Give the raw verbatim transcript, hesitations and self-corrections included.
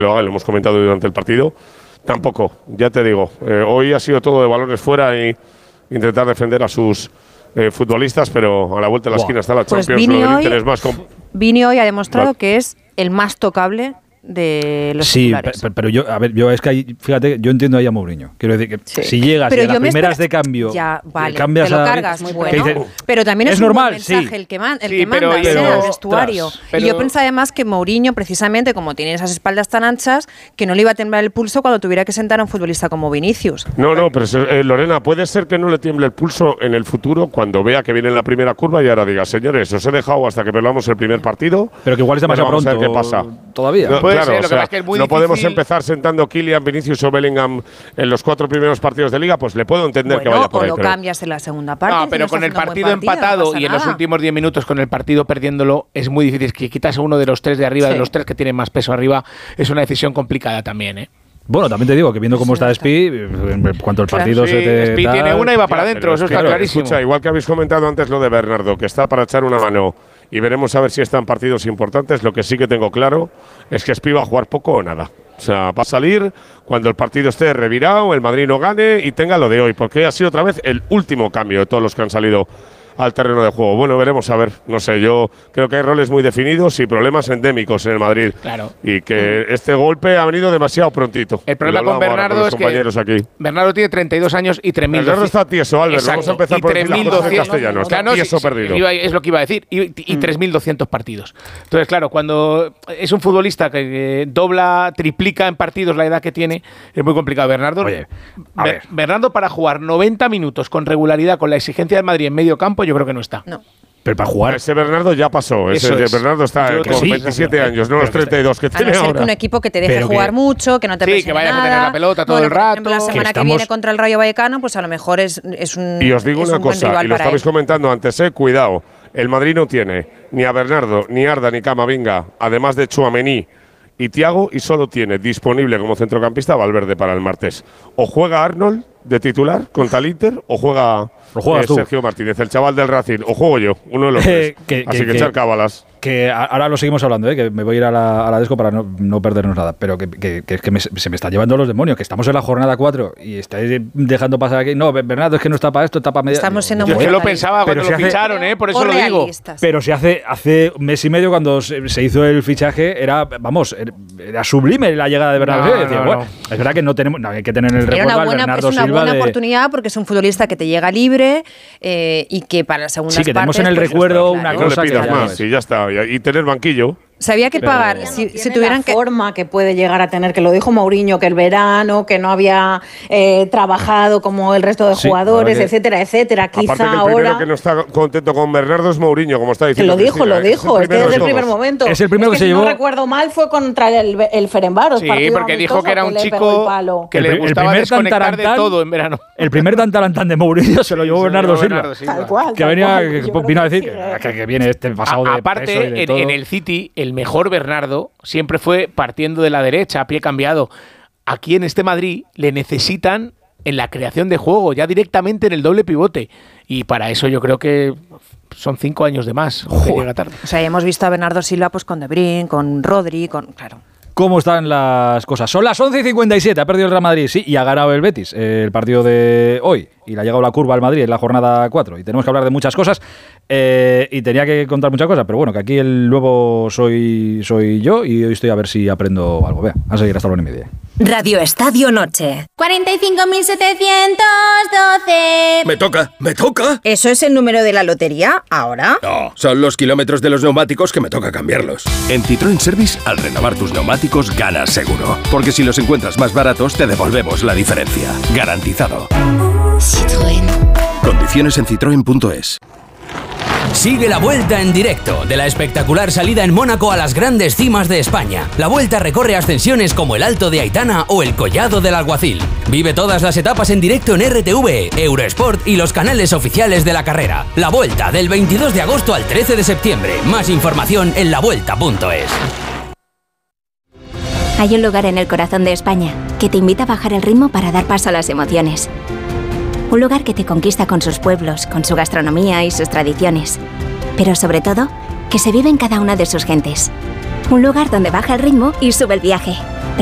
lo haga, lo hemos comentado durante el partido. Tampoco, ya te digo, eh, hoy ha sido todo de balones fuera y intentar defender a sus eh, futbolistas, pero a la vuelta de la wow. esquina está la pues Champions. Vini, lo hoy, es más Vini hoy ha demostrado vale. que es el más tocable de los sí, titulares. pero, pero yo, a ver, yo es que hay, fíjate, yo entiendo ahí a Mourinho. Quiero decir que sí. si llegas pero y a las primeras espera, de cambio, ya, vale, cambias te lo a, cargas, muy bueno. Dice, pero también es, es un normal, buen mensaje sí. el que, man, el sí, que manda pero, en el tras, vestuario. pero, y yo pensé además que Mourinho, precisamente, como tiene esas espaldas tan anchas, que no le iba a temblar el pulso cuando tuviera que sentar a un futbolista como Vinicius. No, no, pero eh, Lorena, puede ser que no le tiemble el pulso en el futuro cuando vea que viene en la primera curva y ahora diga, señores, os he dejado hasta que perdamos el primer partido. Pero que igual es demasiado pronto. A ver qué pasa. Todavía. No, puede claro, ser, o lo sea, que que es muy no difícil. podemos empezar sentando Kylian, Vinicius o Bellingham en los cuatro primeros partidos de Liga, pues le puedo entender bueno, que vaya por o ahí. lo pero cambias en la segunda parte. No, si pero no con el partido, partido empatado no y en nada. los últimos diez minutos con el partido perdiéndolo es muy difícil. Que quitas a uno de los tres de arriba, sí. de los tres que tienen más peso arriba, es una decisión complicada también, ¿eh? Bueno, también te digo que viendo cómo sí, está Spi, en cuanto el partido sí, se te Spi da, tiene una y va para adentro, eso claro, está clarísimo. Escucha, igual que habéis comentado antes lo de Bernardo, que está para echar una mano y veremos a ver si están partidos importantes, lo que sí que tengo claro es que Spi va a jugar poco o nada. O sea, va a salir cuando el partido esté revirado, el Madrid no gane y tenga lo de hoy, porque ha sido otra vez el último cambio de todos los que han salido al terreno de juego. Bueno, veremos a ver. No sé, yo creo que hay roles muy definidos y problemas endémicos en el Madrid. Claro. Y que mm. este golpe ha venido demasiado prontito. El problema con Bernardo es que aquí. Bernardo tiene treinta y dos años y tres mil doscientos. Bernardo está tieso, Albert. Exacto. Vamos a empezar y por decir las cosas en castellano. Está no, tieso sí, perdido. Iba, es lo que iba a decir. Y, y mm. tres mil doscientos partidos. Entonces, claro, cuando es un futbolista que, que dobla, triplica en partidos la edad que tiene, es muy complicado. Bernardo, Oye, a ver. Bernardo para jugar noventa minutos con regularidad, con la exigencia del Madrid en medio campo, yo creo que no está. No. Pero para jugar. Ese Bernardo ya pasó. Ese es. Bernardo está Yo con sí, veintisiete sí, años, no los treinta y dos que a tiene no ser ahora. que un equipo que te deje pero jugar que, mucho, que no te sí, que vayas nada. a tener la pelota todo bueno, el rato. Por ejemplo, la semana que, estamos... que viene contra el Rayo Vallecano, pues a lo mejor es, es un Y os digo es una un buen cosa, rival y lo para estabais él. comentando antes, eh, cuidado. El Madrid no tiene ni a Bernardo, ni Arda, ni Camavinga, además de Tchouaméni y Thiago, y solo tiene disponible como centrocampista Valverde para el martes. O juega Arnold de titular contra el Inter, o juega eh, Sergio Martínez, el chaval del Racing, o juego yo, uno de los tres. que, Así que, que, que echar cábalas. Que ahora lo seguimos hablando, ¿eh? Que me voy a ir a la, a la desco para no, no perdernos nada, pero que, que, que es que me, se me está llevando los demonios, que estamos en la jornada cuatro y estáis dejando pasar aquí. No, Bernardo, es que no está para esto, está para media. Estamos siendo Yo muy que lo pensaba cuando pero lo si hace, ficharon, ¿eh? Por eso lo digo. Pero si hace, hace un mes y medio cuando se, se hizo el fichaje, era, vamos, era sublime la llegada de Bernardo. No, decía, no, bueno, no. Es verdad que no tenemos, no, hay que tener en el Era recuerdo una al buena, Bernardo es una Silva buena de, oportunidad porque es un futbolista que te llega libre eh, y que para las segundas sí, que tenemos partes, en el pues, recuerdo claro. una No cosa le pidas que más, y ya está. Y, y tener banquillo. Se había que Pero pagar, bueno, si, tiene si tuvieran la que… forma que puede llegar a tener, que lo dijo Mourinho, que el verano, que no había eh, trabajado como el resto de sí, jugadores, que, etcétera, etcétera. Quizá aparte que el ahora… primero que no está contento con Bernardo es Mourinho, como está Que diciendo. lo dijo, Cristina, lo dijo, es, es que desde el primer momento. Es el primero es que, que se si llevó… no recuerdo mal fue contra el, el Ferencváros. Sí, porque dijo que era un chico que el, le gustaba el desconectar de todo en verano. El primer tantarantán de Mourinho se lo llevó sí, Bernardo, se lo Silva. Bernardo Silva. Tal cual. Que tal venía, cual. que Yo vino a decir sí, que, que, que viene este pasado a, de aparte, peso y de en, todo. en el City, el mejor Bernardo siempre fue partiendo de la derecha, a pie cambiado. Aquí en este Madrid le necesitan en la creación de juego, ya directamente en el doble pivote. Y para eso yo creo que son cinco años de más. Llega tarde. O sea, hemos visto a Bernardo Silva pues con De Bruyne, con Rodri, con… Claro. ¿Cómo están las cosas? Son las once y cincuenta y siete, ha perdido el Real Madrid, sí, y ha ganado el Betis, eh, el partido de hoy. Y le ha llegado la curva al Madrid en la jornada cuatro. Y tenemos que hablar de muchas cosas. Eh, y tenía que contar muchas cosas, pero bueno, que aquí el nuevo soy, soy yo y hoy estoy a ver si aprendo algo. Vea, a seguir hasta la una y media. Radio Estadio Noche. cuarenta y cinco mil setecientos doce. Me toca, me toca. ¿Eso es el número de la lotería ahora? No, son los kilómetros de los neumáticos que me toca cambiarlos. En Citroën Service, al renovar tus neumáticos, ganas seguro. Porque si los encuentras más baratos, te devolvemos la diferencia. Garantizado. Citroën. Condiciones en citroen punto es. Sigue la Vuelta en directo de la espectacular salida en Mónaco a las grandes cimas de España. La Vuelta recorre ascensiones como el Alto de Aitana o el Collado del Alguacil. Vive todas las etapas en directo en R T V, Eurosport y los canales oficiales de la carrera. La Vuelta del veintidós de agosto al trece de septiembre. Más información en la vuelta punto es. Hay un lugar en el corazón de España que te invita a bajar el ritmo para dar paso a las emociones. Un lugar que te conquista con sus pueblos, con su gastronomía y sus tradiciones. Pero sobre todo, que se vive en cada una de sus gentes. Un lugar donde baja el ritmo y sube el viaje.